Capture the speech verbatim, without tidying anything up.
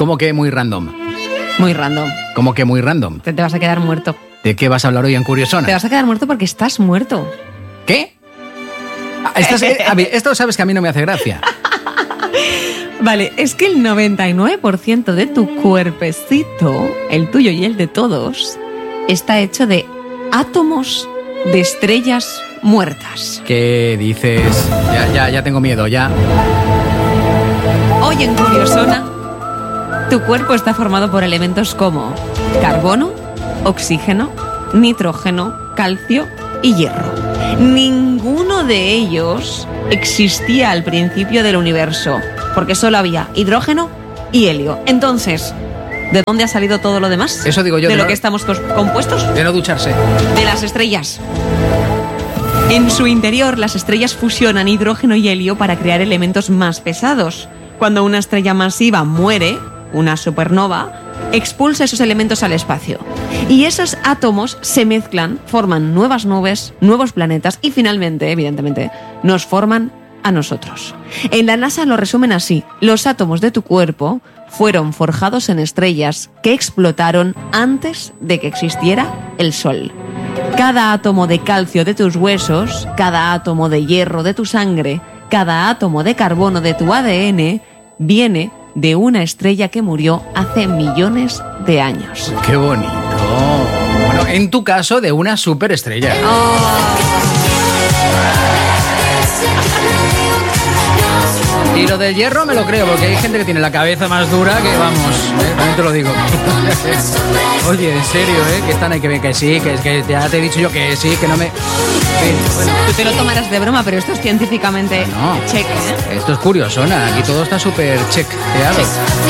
¿Cómo que muy random? Muy random. ¿Cómo que muy random? Te, te vas a quedar muerto. ¿De qué vas a hablar hoy en Curiosona? Te vas a quedar muerto porque estás muerto. ¿Qué? Ah, Estás, eh, a ver, esto sabes que a mí no me hace gracia. Vale, es que el noventa y nueve por ciento de tu cuerpecito, el tuyo y el de todos, está hecho de átomos de estrellas muertas. ¿Qué dices? Ya, ya, ya tengo miedo, ya. Hoy en Curiosona, tu cuerpo está formado por elementos como carbono, oxígeno, nitrógeno, calcio y hierro. Ninguno de ellos existía al principio del universo, porque solo había hidrógeno y helio. Entonces, ¿de dónde ha salido todo lo demás? Eso digo yo. ¿De, de lo no, que estamos cos- compuestos? De no ducharse. De las estrellas. En su interior, las estrellas fusionan hidrógeno y helio para crear elementos más pesados. Cuando una estrella masiva muere, una supernova, expulsa esos elementos al espacio. Y esos átomos se mezclan, forman nuevas nubes, nuevos planetas y finalmente, evidentemente, nos forman a nosotros. En la NASA lo resumen así: los átomos de tu cuerpo fueron forjados en estrellas que explotaron antes de que existiera el Sol. Cada átomo de calcio de tus huesos, cada átomo de hierro de tu sangre, cada átomo de carbono de tu A D N viene de una estrella que murió hace millones de años. ¡Qué bonito! Bueno, en tu caso, de una superestrella. Y lo del hierro me lo creo, porque hay gente que tiene la cabeza más dura que, vamos, ¿eh? También te lo digo. Oye, en serio, ¿eh? Que están ahí, que, que sí, que, que ya te he dicho yo que sí, que no me... Sí, bueno. Tú te lo tomarás de broma, pero esto es científicamente No, check, ¿eh? esto es Curiosona, aquí todo está súper chequeado. Check.